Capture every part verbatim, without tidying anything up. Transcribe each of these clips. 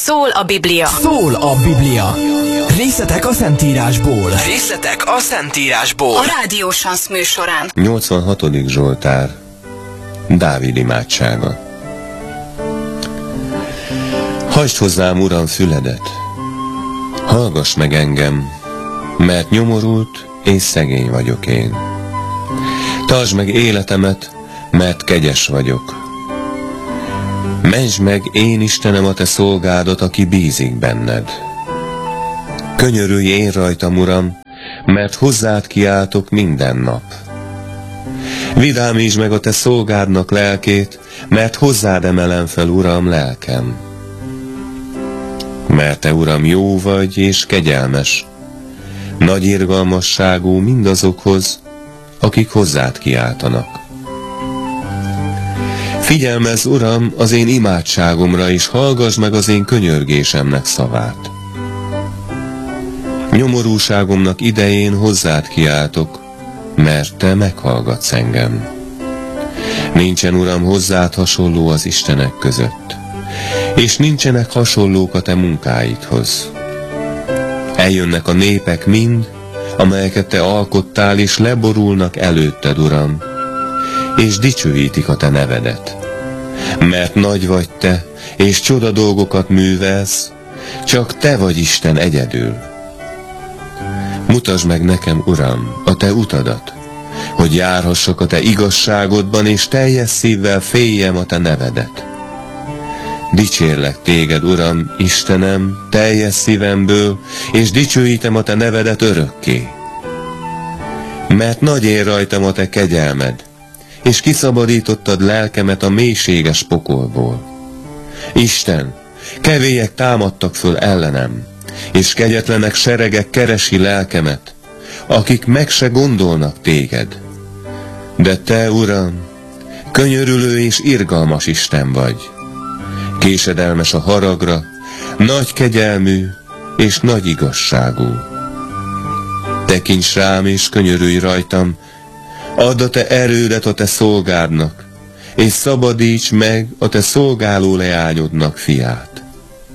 Szól a Biblia. Szól a Biblia. Részletek a Szentírásból. Részletek a Szentírásból. A Rádió Sansz műsorán. nyolcvanhatodik Zsoltár. Dávid imádsága. Hajtsd hozzám, Uram, füledet, hallgass meg engem, mert nyomorult és szegény vagyok én. Tartsd meg életemet, mert kegyes vagyok. Mentsd meg, én Istenem, a te szolgádat, aki bízik benned. Könyörülj én rajtam, Uram, mert hozzád kiáltok minden nap. Vidámítsd meg a te szolgádnak lelkét, mert hozzád emelem fel, Uram, lelkem. Mert te, Uram, jó vagy és kegyelmes, nagy irgalmasságú mindazokhoz, akik hozzád kiáltanak. Figyelmezz, Uram, az én imádságomra, és hallgass meg az én könyörgésemnek szavát. Nyomorúságomnak idején hozzád kiáltok, mert te meghallgatsz engem. Nincsen, Uram, hozzád hasonló az istenek között, és nincsenek hasonlók a te munkáidhoz. Eljönnek a népek mind, amelyeket te alkottál, és leborulnak előtted, Uram, és dicsőítik a te nevedet. Mert nagy vagy te, és csoda dolgokat művelsz, csak te vagy Isten egyedül. Mutasd meg nekem, Uram, a te utadat, hogy járhassak a te igazságodban, és teljes szívvel féljem a te nevedet. Dicsérlek téged, Uram, Istenem, teljes szívemből, és dicsőítem a te nevedet örökké. Mert nagy én rajtam a te kegyelmed, és kiszabadítottad lelkemet a mélységes pokolból. Isten, kevélyek támadtak föl ellenem, és kegyetlenek seregek keresi lelkemet, akik meg se gondolnak téged. De te, Uram, könyörülő és irgalmas Isten vagy, késedelmes a haragra, nagy kegyelmű és nagy igazságú. Tekints rám és könyörülj rajtam, add a te erődet a te szolgádnak, és szabadíts meg a te szolgáló leányodnak fiát.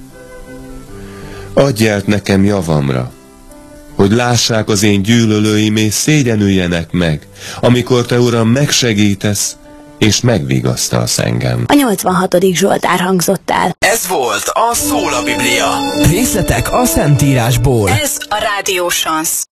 Adj jelt nekem javamra, hogy lássák az én gyűlölőim, és szégyenüljenek meg, amikor te, Uram, megsegítesz, és megvigasztalsz engem. A nyolcvanhatodik Zsoltár hangzott el. Ez volt a Szól a Biblia. Részletek a Szentírásból. Ez a Rádió Sansz.